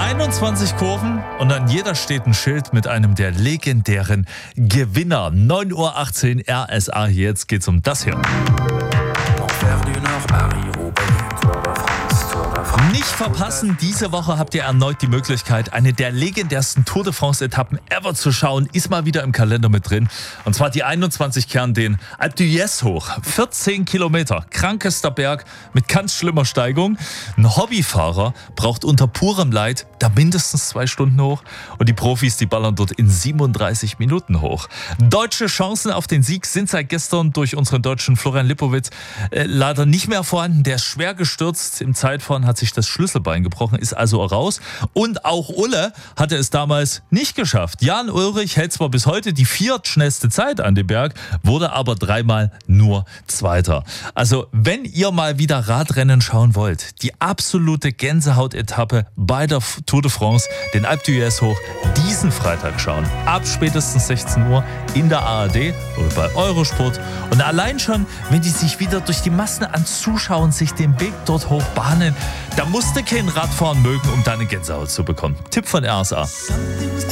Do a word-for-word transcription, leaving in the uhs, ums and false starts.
einundzwanzig Kurven und an jeder steht ein Schild mit einem der legendären Gewinner. neun Uhr achtzehn R S A, jetzt geht's um das hier. Nicht verpassen, diese Woche habt ihr erneut die Möglichkeit, eine der legendärsten Tour de France-Etappen ever zu schauen. Ist mal wieder im Kalender mit drin. Und zwar die einundzwanzig Kern, den Alpe d'Huez hoch. vierzehn Kilometer, krankester Berg mit ganz schlimmer Steigung. Ein Hobbyfahrer braucht unter purem Leid da mindestens zwei Stunden hoch. Und die Profis, die ballern dort in siebenunddreißig Minuten hoch. Deutsche Chancen auf den Sieg sind seit gestern durch unseren Deutschen Florian Lipowitz äh, leider nicht mehr vorhanden. Der ist schwer gestürzt. Im Zeitfahren hat sich das Schlüsselbein gebrochen, ist also raus. Und auch Ulle hatte es damals nicht geschafft. Jan Ullrich hält zwar bis heute die viertschnellste Zeit an dem Berg, wurde aber dreimal nur Zweiter. Also wenn ihr mal wieder Radrennen schauen wollt, die absolute Gänsehaut-Etappe bei der Tour de France, den Alpe d'Huez hoch, diesen Freitag schauen. Ab spätestens sechzehn Uhr in der A R D oder bei Eurosport. Und allein schon, wenn die sich wieder durch die Massen an Zuschauern sich den Weg dort hoch bahnen, da musst du kein Radfahren mögen, um deine Gänsehaut zu bekommen. Tipp von R S A.